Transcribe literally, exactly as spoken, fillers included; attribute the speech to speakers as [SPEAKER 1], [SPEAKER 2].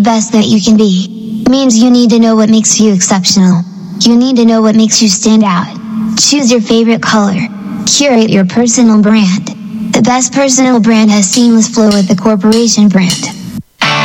[SPEAKER 1] best that you can be. Means you need to know what makes you exceptional. You need to know what makes you stand out. Choose your favorite color. Curate your personal brand. The best personal brand has seamless flow with the corporation brand.